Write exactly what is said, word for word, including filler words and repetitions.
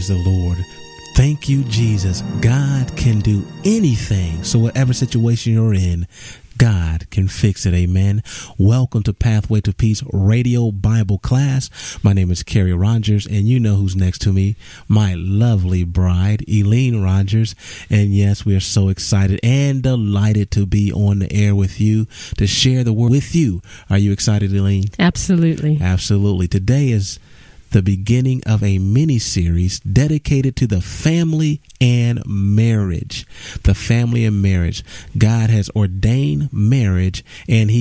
Praise the Lord. Thank you, Jesus. God can do anything. So whatever situation you're in, God can fix it. Amen. Welcome to Pathway to Peace Radio Bible class. My name is Kerry Rogers, and you know who's next to me, my lovely bride, Eileen Rogers. And yes, we are so excited and delighted to be on the air with you, to share the word with you. Are you excited, Eileen? Absolutely. Absolutely. Today is the beginning of a mini-series dedicated to the family and marriage. The family and marriage. God has ordained marriage, and he